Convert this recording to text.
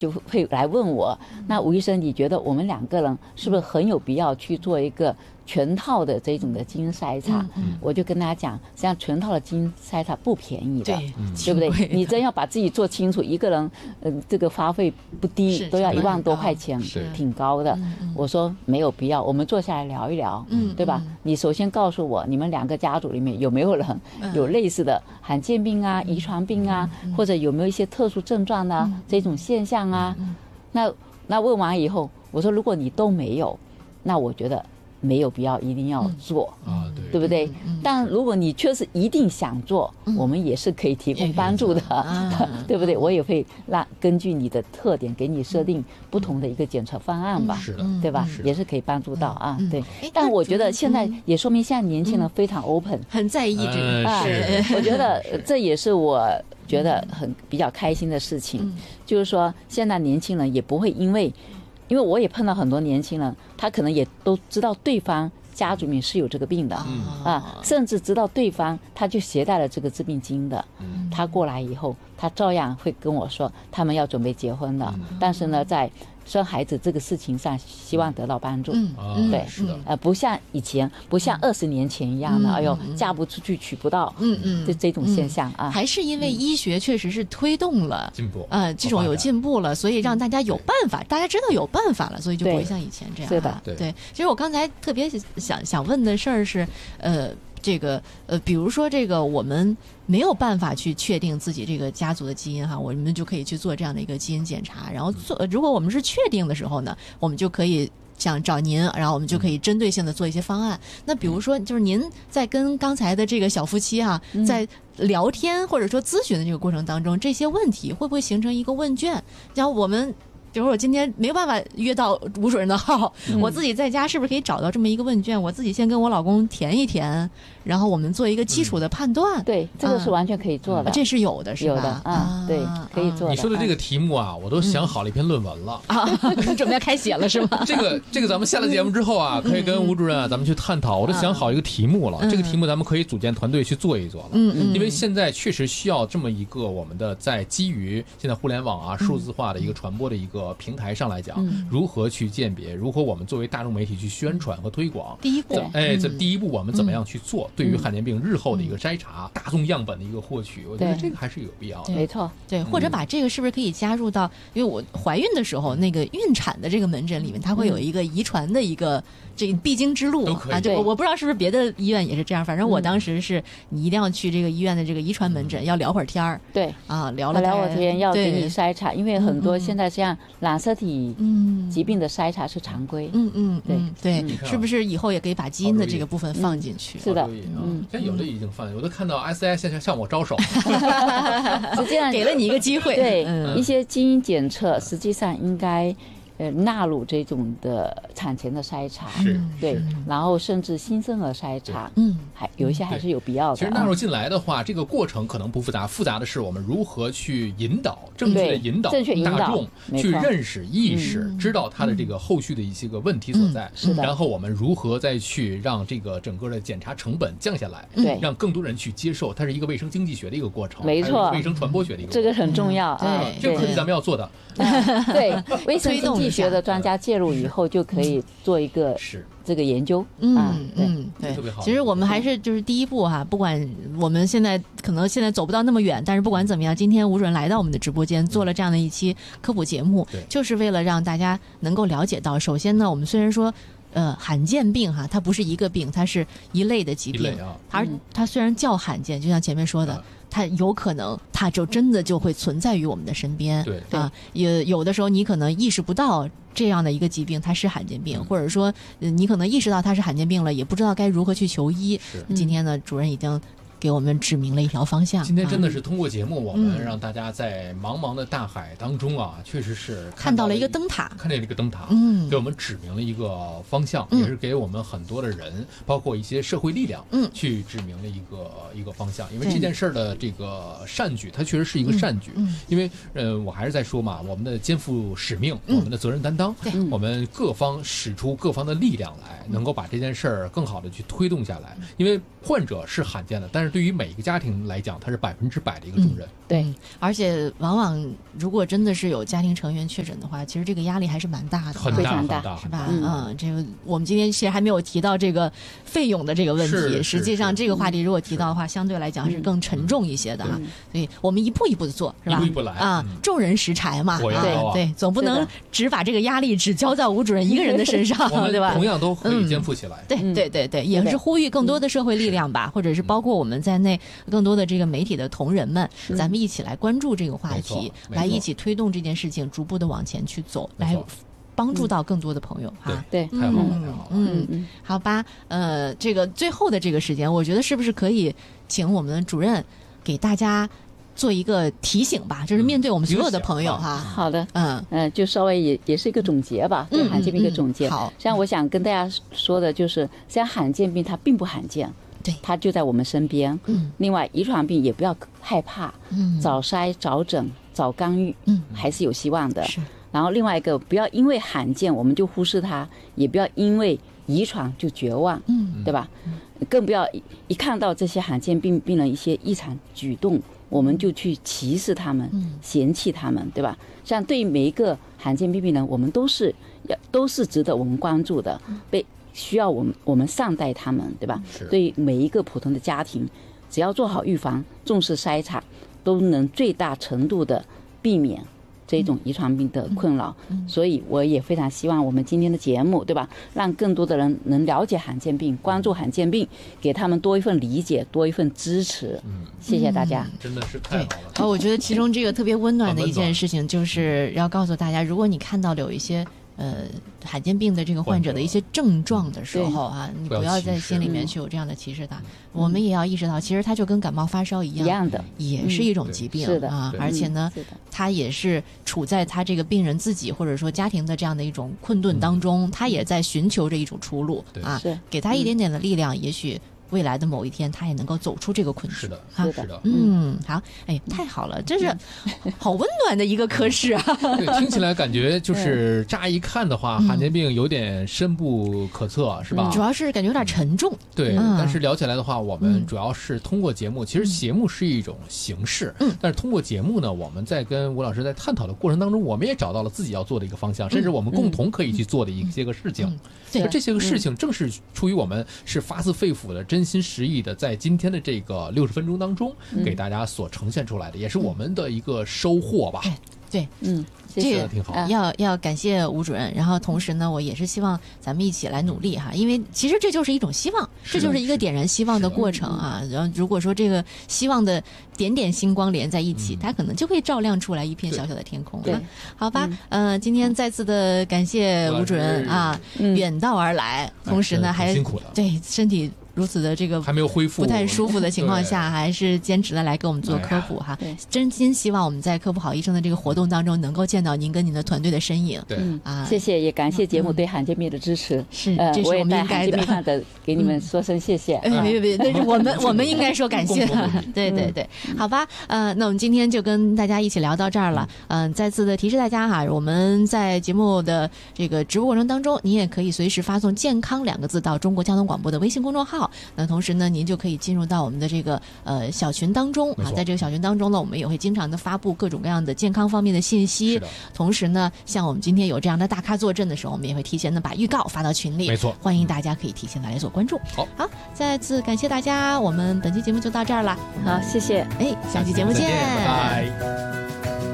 就会来问我，那吴医生，你觉得我们2个人是不是很有必要去做一个全套的这种的基因筛查？我就跟他讲，像全套的基因筛查不便宜的，对不对？你真要把自己做清楚，一个人这个花费不低，都要1万多块钱，挺高的。我说没有必要，我们坐下来聊一聊，对吧？你首先告诉我，你们2个家族里面有没有人有类似的罕见病啊、遗传病啊，或者有没有一些特殊症状啊这种现象啊？那问完以后，我说如果你都没有，那我觉得没有必要一定要做，对不对？但如果你确实一定想做，我们也是可以提供帮助的，对不对？我也会根据你的特点给你设定不同的一个检测方案吧， 是的， 对吧？也是可以帮助到啊，对。但我觉得现在也说明现在年轻人非常 open， 很在意这个， 我觉得这也是我觉得比较开心的事情，就是说现在年轻人也不会因为我也碰到很多年轻人，他可能也都知道对方家族里面是有这个病的，甚至知道对方他就携带了这个致病基因的，他过来以后，他照样会跟我说他们要准备结婚了，但是呢，在生孩子这个事情上希望得到帮助，对， 是的， 不像以前，不像20年前一样的，哎呦，嫁不出去娶不到，这种现象啊， 还是因为医学确实是推动了进步， 这种有进步了，所以让大家有办法，大家知道有办法了，所以就不会像以前这样。 是的， 对。其实我刚才特别想问的事儿是，这个比如说这个我们没有办法去确定自己这个家族的基因哈，我们就可以去做这样的一个基因检查，然后如果我们是确定的时候呢，我们就可以想找您，然后我们就可以针对性的做一些方案。那比如说就是您在跟刚才的这个小夫妻哈，在聊天或者说咨询的这个过程当中，这些问题会不会形成一个问卷？然后我们比如说我今天没有办法约到吴主任的号，我自己在家是不是可以找到这么一个问卷，我自己先跟我老公填一填，然后我们做一个基础的判断？ 对，这个是完全可以做的， 这是有的，是吧？ 有的，对，可以做的。 你说的这个题目啊，我都想好了一篇论文了准备要开写了是吗？ 这个咱们下了节目之后啊，可以跟吴主任啊，咱们去探讨。我都想好一个题目了，这个题目咱们可以组建团队去做一做了。因为现在确实需要这么一个我们的在基于现在互联网啊、数字化的一个传播的一个平台上来讲，如何去鉴别，如何我们作为大众媒体去宣传和推广。 第一步， 这第一步我们怎么样去做？对于罕见病日后的一个筛查、大众样本的一个获取，我觉得这个还是有必要的。 没错， 对，或者把这个是不是可以加入到，因为我怀孕的时候那个孕产的这个门诊里面，它会有一个遗传的一个这个必经之路啊。对，我不知道是不是别的医院也是这样，反正我当时是你一定要去这个医院的这个遗传门诊，要聊会儿天儿。 对啊，聊会儿天，要给你筛查，因为很多现在像染色体疾病的筛查是常规。 对，是不是以后也可以把基因的这个部分放进去？ 是的， 像有的已经放进去，我都看到 SI 现在向我招手， 实际上给了你一个机会。 对，一些基因检测实际上应该纳入这种的产前的筛查，对，然后甚至新生儿筛查，还有一些还是有必要的。 其实纳入进来的话，这个过程可能不复杂，复杂的是我们如何去引导，正确的引导大众去认识、意识，知道它的这个后续的一些个问题所在，然后我们如何再去让这个整个的检查成本降下来，让更多人去接受，它是一个卫生经济学的一个过程， 没错， 卫生传播学的一个过程， 这个很重要啊， 这个课题咱们要做的。 对，卫生经济学的专家介入以后，就可以做一个这个研究。 对，特别好。其实我们还是就是第一步哈，不管我们现在可能现在走不到那么远，但是不管怎么样，今天吴主任来到我们的直播间，做了这样的一期科普节目，就是为了让大家能够了解到，首先呢，我们虽然说罕见病哈，它不是一个病，它是一类的疾病，它虽然叫罕见，就像前面说的。它有可能，它就真的就会存在于我们的身边。 对啊，也有的时候你可能意识不到这样的一个疾病它是罕见病，或者说你可能意识到它是罕见病了，也不知道该如何去求医。今天呢，主任已经给我们指明了一条方向。 今天真的是通过节目，我们让大家在茫茫的大海当中啊，确实是看到了一个灯塔， 给我们指明了一个方向，也是给我们很多的人，包括一些社会力量，去指明了一个方向。因为这件事儿的这个善举，它确实是一个善举。因为我还是在说嘛，我们的肩负使命，我们的责任担当，我们各方使出各方的力量来，能够把这件事儿更好的去推动下来。因为患者是罕见的，但是是对于每一个家庭来讲，它是100%的一个重任。 对， 而且往往如果真的是有家庭成员确诊的话，其实这个压力还是蛮大的， 很非常大， 是吧？这个我们今天其实还没有提到这个费用的这个问题。实际上这个话题如果提到的话，相对来讲是更沉重一些的哈。所以我们一步一步的做，是吧？ 一步一步来啊，众人拾柴嘛。 对， 总不能只把这个压力只交到吴主任一个人的身上，对吧？ 同样都可以肩负起来。 对，也是呼吁更多的社会力量吧，或者是包括我们在内更多的这个媒体的同仁们，咱们一起来关注这个话题，来一起推动这件事情逐步的往前去走，来帮助到更多的朋友哈。 对， 太好了， 好吧，这个最后的这个时间，我觉得是不是可以请我们的主任给大家做一个提醒吧，就是面对我们所有的朋友哈。 好的，就稍微也是一个总结吧，对罕见病一个总结。 好， 像我想跟大家说的就是，像罕见病它并不罕见， 对， 它就在我们身边。另外遗传病也不要害怕，早筛早诊早干预，还是有希望的。 是。 然后另外一个，不要因为罕见我们就忽视它，也不要因为遗传就绝望，对吧？更不要一看到这些罕见病人一些异常举动，我们就去歧视他们，嫌弃他们，对吧？像对于每一个罕见病人，我们都是值得我们关注的，需要我们善待他们，对吧？对于每一个普通的家庭，只要做好预防，重视筛查，都能最大程度的避免这种遗传病的困扰。所以我也非常希望我们今天的节目，对吧，让更多的人能了解罕见病，关注罕见病，给他们多一份理解，多一份支持。谢谢大家。 真的是太好了。 我觉得其中这个特别温暖的一件事情，就是要告诉大家，如果你看到了有一些罕见病的这个患者的一些症状的时候啊，你不要在心里面去有这样的歧视他。我们也要意识到，其实他就跟感冒发烧一样的，也是一种疾病， 是的啊。而且呢，他也是处在他这个病人自己或者说家庭的这样的一种困顿当中，他也在寻求着一种出路啊。给他一点点的力量，也许未来的某一天他也能够走出这个困境。 是的， 是的， 好，哎，太好了，真是好温暖的一个科室啊。 对，听起来感觉就是乍一看的话，罕见病有点深不可测，是吧？ 主要是感觉有点沉重。 对，但是聊起来的话，我们主要是通过节目，其实节目是一种形式，但是通过节目呢，我们在跟吴老师在探讨的过程当中，我们也找到了自己要做的一个方向，甚至我们共同可以去做的一些个事情。而这些个事情正是出于我们是发自肺腑的、真心实意的，在今天的这个60分钟当中，给大家所呈现出来的，也是我们的一个收获吧。 对， 这个挺好。要感谢吴主任，然后同时呢，我也是希望咱们一起来努力哈，因为其实这就是一种希望，这就是一个点燃希望的过程啊。然后如果说这个希望的点点星光连在一起，它可能就会照亮出来一片小小的天空。对，好吧，今天再次的感谢吴主任啊，远道而来，同时呢还对身体如此的这个还没有恢复、 不太舒服的情况下，还是坚持的来给我们做科普哈。真心希望我们在科普好医生的这个活动当中，能够见到您跟您的团队的身影。 对啊， 谢谢，也感谢节目对罕见病的支持。 是，这是我们应该的。 给你们说声谢谢。 别，那是我们应该说感谢的。对，好吧。那我们今天就跟大家一起聊到这儿了。再次的提示大家哈，我们在节目的这个直播过程当中，你也可以随时发送“健康”2个字到中国交通广播的微信公众号。那同时呢，您就可以进入到我们的这个小群当中啊，在这个小群当中呢，我们也会经常的发布各种各样的健康方面的信息。同时呢，像我们今天有这样的大咖坐镇的时候，我们也会提前的把预告发到群里。 没错， 欢迎大家可以提前来做关注。 好， 再次感谢大家，我们本期节目就到这儿了。 好，谢谢。 下期节目见， 拜拜。